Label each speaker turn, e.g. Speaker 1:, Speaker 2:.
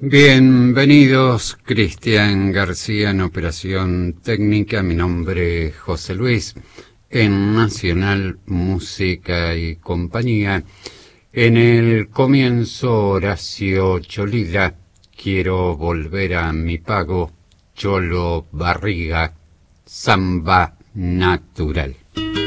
Speaker 1: Bienvenidos, Cristian García en Operación Técnica. Mi nombre es José Luis, en Nacional Música y Compañía. En el comienzo, Horacio Cholida, Quiero volver a mi pago, Cholo Barriga, Samba Natural.